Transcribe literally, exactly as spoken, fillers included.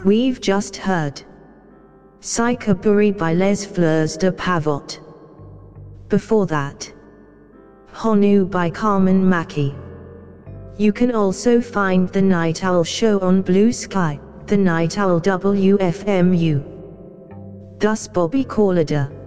We've just heard Psychoburi by Les Fleurs de Pavot. Before that, Honu by Carmen Mackey. You can also find The Night Owl Show on Blue Sky, The Night Owl W F M U. Das Bobby Corlada.